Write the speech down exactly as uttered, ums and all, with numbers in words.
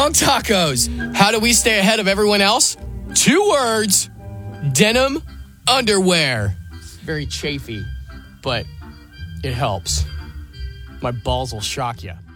Hunk Tacos. How do we stay ahead of everyone else? Two words. Denim underwear. Very chafy, but it helps. My balls will shock you.